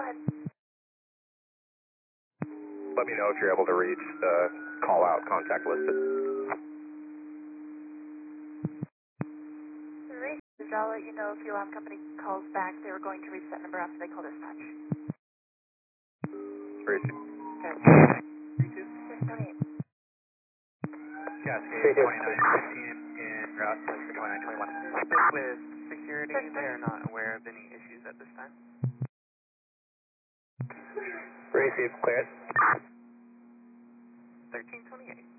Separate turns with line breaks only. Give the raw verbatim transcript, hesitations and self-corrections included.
ahead.
Let me know if you're able to reach the call out contact listed.
Racers, I'll let you know if the alarm company calls back. They were going to reach that number after they call dispatch.
Racing.
six twenty-eight.
Cascade twenty-nine fifteen in route for twenty-nine twenty-one.
Spoke with security. They are not aware of any issues at this time.
Receive, cleared.
thirteen twenty-eight.